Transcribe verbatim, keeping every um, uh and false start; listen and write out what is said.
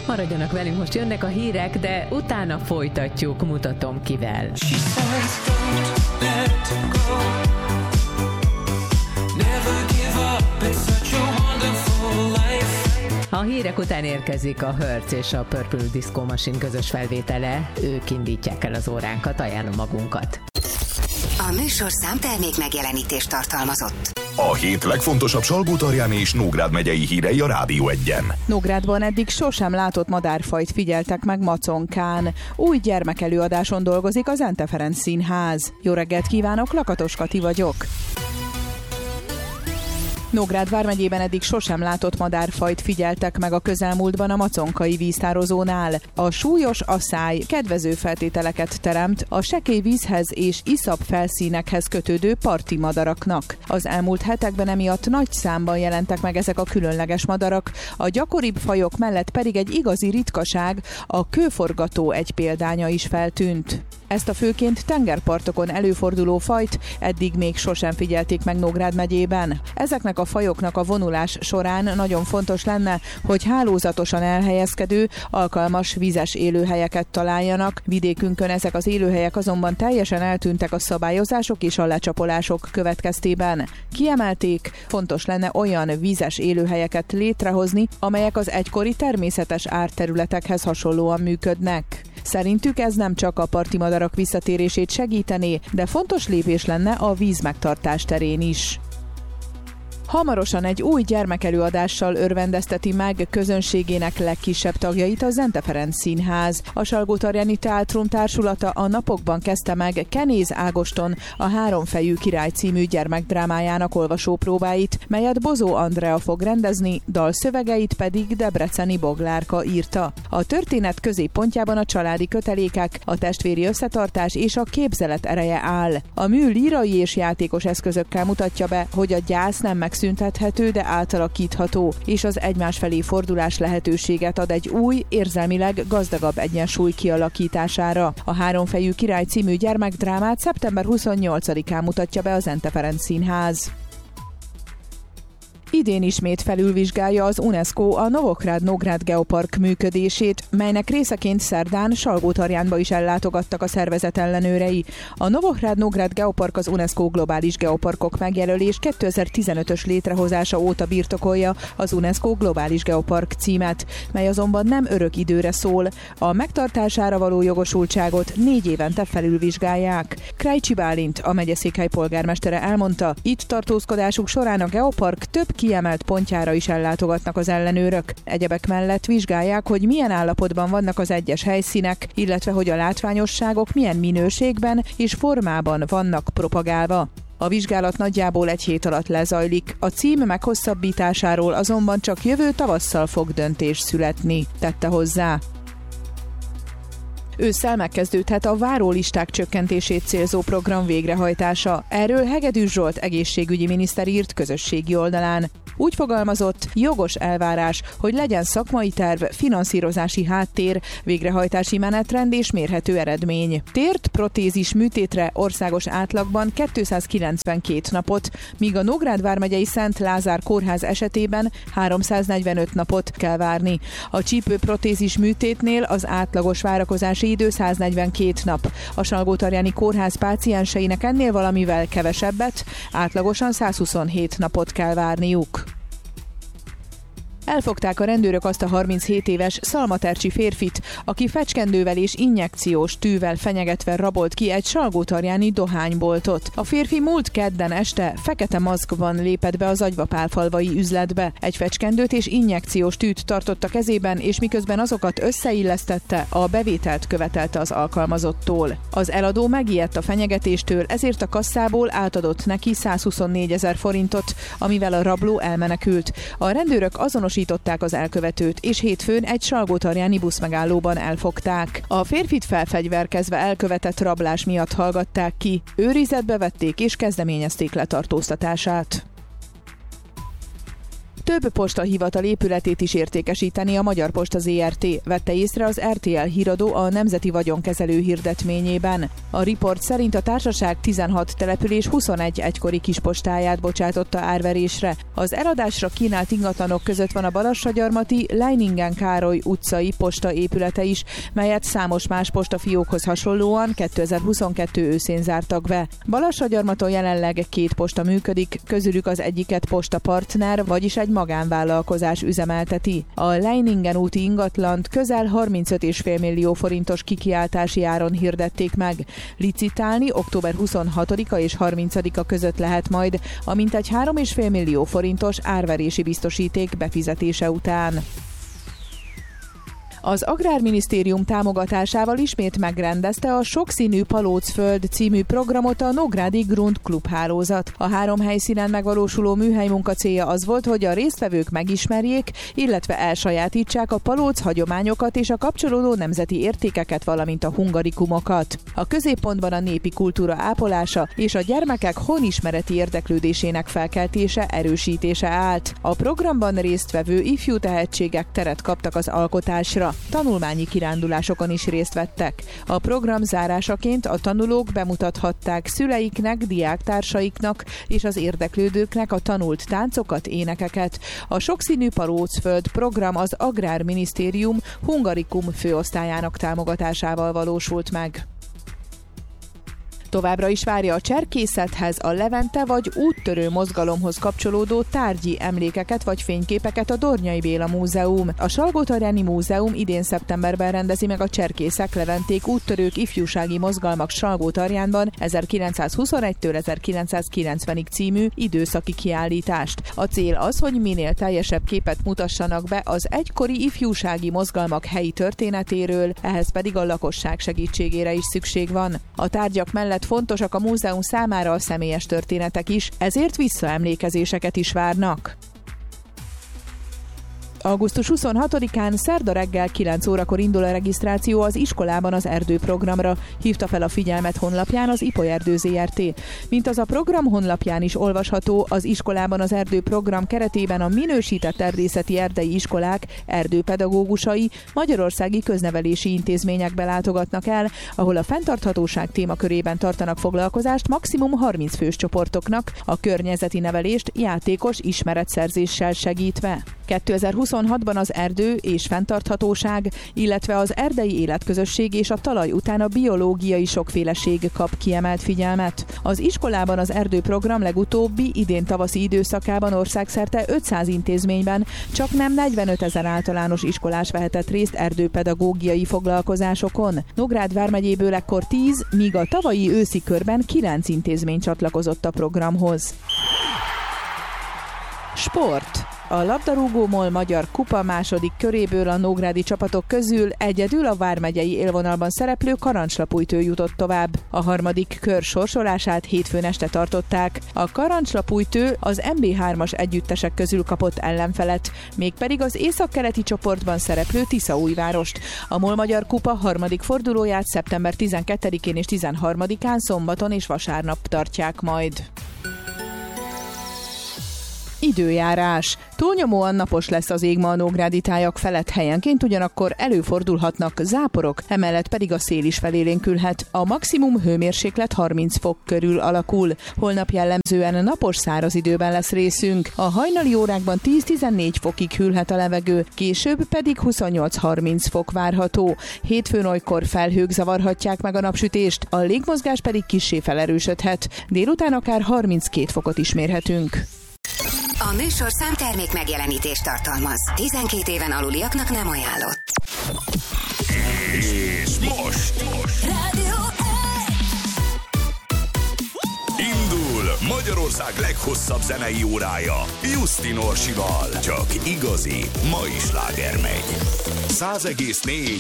Maradjanak velünk, most jönnek a hírek, de utána folytatjuk, mutatom kivel. A hírek után érkezik a Hertz és a Purple Disco Machine közös felvétele. Ők indítják el az óránkat, ajánlom magunkat. A műsorszám termék megjelenítést tartalmazott. A hét legfontosabb Salgótarján és Nógrád megyei hírei a Rádió Egyen. Nógrádban eddig sosem látott madárfajt figyeltek meg Maconkán. Új gyermekelőadáson dolgozik az Ente Ferenc Színház. Jó reggelt kívánok, Lakatos Kati vagyok. Nógrád vármegyében eddig sosem látott madárfajt figyeltek meg a közelmúltban a maconkai víztározónál. A súlyos asszály kedvező feltételeket teremt a sekély vízhez és iszap felszínekhez kötődő parti madaraknak. Az elmúlt hetekben emiatt nagy számban jelentek meg ezek a különleges madarak, a gyakoribb fajok mellett pedig egy igazi ritkaság, a kőforgató egy példánya is feltűnt. Ezt a főként tengerpartokon előforduló fajt eddig még sosem figyelték meg Nógrád megyében. Ezeknek a fajoknak a vonulás során nagyon fontos lenne, hogy hálózatosan elhelyezkedő, alkalmas vízes élőhelyeket találjanak. Vidékünkön ezek az élőhelyek azonban teljesen eltűntek a szabályozások és a lecsapolások következtében. Kiemelték, fontos lenne olyan vízes élőhelyeket létrehozni, amelyek az egykori természetes árterületekhez hasonlóan működnek. Szerintük ez nem csak a parti madarak visszatérését segítené, de fontos lépés lenne a vízmegtartás terén is. Hamarosan egy új gyermekelőadással örvendezteti meg közönségének legkisebb tagjait az Ente Ferenc Színház. A Salgótarjáni Teátrum társulata a napokban kezdte meg Kenéz Ágoston a Háromfejű király című gyermekdrámájának olvasópróbáit, melyet Bozó Andrea fog rendezni, dalszövegeit pedig Debreceni Boglárka írta. A történet középpontjában a családi kötelékek, a testvéri összetartás és a képzelet ereje áll. A mű lírai és játékos eszközökkel mutatja be, hogy a gyász nem meg szüntethető, de átalakítható, és az egymás felé fordulás lehetőséget ad egy új, érzelmileg gazdagabb egyensúly kialakítására. A Háromfejű király című gyermekdrámát szeptember huszonnyolcadikán mutatja be az Ente Ferenc Színház. Idén ismét felülvizsgálja az UNESCO a Novográd-Nógrád Geopark működését, melynek részeként szerdán Salgótarjánba is ellátogattak a szervezet ellenőrei. A Novográd-Nógrád Geopark az UNESCO Globális Geoparkok megjelölés kétezer-tizenötös létrehozása óta birtokolja az UNESCO Globális Geopark címet, mely azonban nem örök időre szól. A megtartására való jogosultságot négy évente felülvizsgálják. Krajcsi Bálint, a megyeszékhely polgármestere elmondta, itt tartózkodásuk során a Geopark több kiemelt pontjára is ellátogatnak az ellenőrök. Egyebek mellett vizsgálják, hogy milyen állapotban vannak az egyes helyszínek, illetve hogy a látványosságok milyen minőségben és formában vannak propagálva. A vizsgálat nagyjából egy hét alatt lezajlik, a cím meghosszabbításáról azonban csak jövő tavasszal fog döntés születni, tette hozzá. Ősszel megkezdődhet a várólisták csökkentését célzó program végrehajtása. Erről Hegedűs Zsolt egészségügyi miniszter írt közösségi oldalán. Úgy fogalmazott, jogos elvárás, hogy legyen szakmai terv, finanszírozási háttér, végrehajtási menetrend és mérhető eredmény. Tért protézis műtétre országos átlagban kétszázkilencvenkét napot, míg a Nógrád vármegyei Szent Lázár kórház esetében háromszáznegyvenöt napot kell várni. A csípőprotézis műtétnél az átlagos várakozási idő száznegyvenkét nap. A Salgótarjáni kórház pácienseinek ennél valamivel kevesebbet, átlagosan százhuszonhét napot kell várniuk. Elfogták a rendőrök azt a harminchét éves szalmatercsi férfit, aki fecskendővel és injekciós tűvel fenyegetve rabolt ki egy salgótarjáni dohányboltot. A férfi múlt kedden este fekete maszkban lépett be az agyvapálfalvai üzletbe. Egy fecskendőt és injekciós tűt tartott a kezében, és miközben azokat összeillesztette, a bevételt követelte az alkalmazottól. Az eladó megijedt a fenyegetéstől, ezért a kasszából átadott neki százhuszonnégyezer forintot, amivel a rabló elmenekült. A rendőrök azonos az elkövetőt, és hétfőn egy salgótarjáni buszmegállóban elfogták. A férfit felfegyverkezve elkövetett rablás miatt hallgatták ki, őrizetbe vették és kezdeményezték letartóztatását. több postahivatal épületét is értékesíteni a Magyar Posta zé er té, vette észre az er té el híradó a Nemzeti Vagyonkezelő hirdetményében. A riport szerint a társaság tizenhat település huszonegy egykori kispostáját bocsátotta árverésre. Az eladásra kínált ingatlanok között van a Balassagyarmati Leiningen Károly utcai posta épülete is, melyet számos más postafiókhoz hasonlóan kétezer-huszonkettő őszén zártak be. Balassagyarmaton jelenleg két posta működik, közülük az egyiket Posta Partner, vagyis egy magánvállalkozás üzemelteti. A Leiningen úti ingatlant közel harmincöt egész öt millió forintos kikiáltási áron hirdették meg. Licitálni október huszonhatodika és harmincadika között lehet majd, a mintegy három egész öt millió forintos árverési biztosíték befizetése után. Az Agrárminisztérium támogatásával ismét megrendezte a Sokszínű Palócföld című programot a Nógrádi Grund Klub hálózat. A három helyszínen megvalósuló műhelymunka célja az volt, hogy a résztvevők megismerjék, illetve elsajátítsák a palóc hagyományokat és a kapcsolódó nemzeti értékeket, valamint a hungarikumokat. A középpontban a népi kultúra ápolása és a gyermekek honismereti érdeklődésének felkeltése, erősítése állt. A programban résztvevő ifjú tehetségek teret kaptak az alkotásra. Tanulmányi kirándulásokon is részt vettek. A program zárásaként a tanulók bemutathatták szüleiknek, diáktársaiknak és az érdeklődőknek a tanult táncokat, énekeket. A Sokszínű Palócföld program az Agrárminisztérium Hungarikum főosztályának támogatásával valósult meg. Továbbra is várja a cserkészethez, a Levente vagy úttörő mozgalomhoz kapcsolódó tárgyi emlékeket vagy fényképeket a Dornyai Béla Múzeum. A Salgótarjáni Múzeum idén szeptemberben rendezi meg a Cserkészek, Leventék, úttörők, ifjúsági mozgalmak Salgótarjánban ezerkilencszázhuszonegytől ezerkilencszázkilencvenig című időszaki kiállítást. A cél az, hogy minél teljesebb képet mutassanak be az egykori ifjúsági mozgalmak helyi történetéről, ehhez pedig a lakosság segítségére is szükség van. A tárgyak mellett fontosak a múzeum számára a személyes történetek is, ezért visszaemlékezéseket is várnak. augusztus huszonhatodikán szerda reggel kilenc órakor indul a regisztráció az Iskolában az erdő programra, hívta fel a figyelmet honlapján az Ipoly Erdő zé er té. Mint az a program honlapján is olvasható, az Iskolában az erdő program keretében a minősített erdészeti erdei iskolák erdőpedagógusai magyarországi köznevelési intézményekbe látogatnak el, ahol a fenntarthatóság témakörében tartanak foglalkozást maximum harminc fős csoportoknak, a környezeti nevelést játékos ismeretszerzéssel segítve. kétezer-huszonhatban az erdő és fenntarthatóság, illetve az erdei életközösség és a talaj után a biológiai sokféleség kap kiemelt figyelmet. Az Iskolában az erdő program legutóbbi idén tavaszi időszakában országszerte ötszáz intézményben csaknem negyvenötezer általános iskolás vehetett részt erdőpedagógiai foglalkozásokon. Nógrád vármegyéből ekkor tíz, míg a tavalyi őszi körben kilenc intézmény csatlakozott a programhoz. Sport. A labdarúgó-mol magyar kupa második köréből a nógrádi csapatok közül egyedül a vármegyei élvonalban szereplő Karancslapújtő jutott tovább. A harmadik kör sorsolását hétfőn este tartották. A Karancslapújtő az em bé hármas együttesek közül kapott ellenfelet, mégpedig az északkeleti csoportban szereplő Tiszaújvárost. A MOL magyar kupa harmadik fordulóját szeptember tizenkettedikén és tizenharmadikán szombaton és vasárnap tartják majd. Időjárás. Túlnyomóan napos lesz az ég ma a nógrádi tájak felett, helyenként ugyanakkor előfordulhatnak záporok, emellett pedig a szél is felélénkülhet. A maximum hőmérséklet harminc fok körül alakul. Holnap jellemzően napos száraz időben lesz részünk. A hajnali órákban tíz-tizennégy fokig hűlhet a levegő, később pedig huszonnyolc-harminc fok várható. Hétfőn olykor felhők zavarhatják meg a napsütést, a légmozgás pedig kissé felerősödhet. Délután akár harminckét fokot is mérhetünk. A műsorszám termék megjelenítést tartalmaz. tizenkét éven aluliaknak nem ajánlott. És most, most. Rádió Indul Magyarország leghosszabb zenei órája Justin Orsival. Csak igazi mai sláger megy. száz egész négy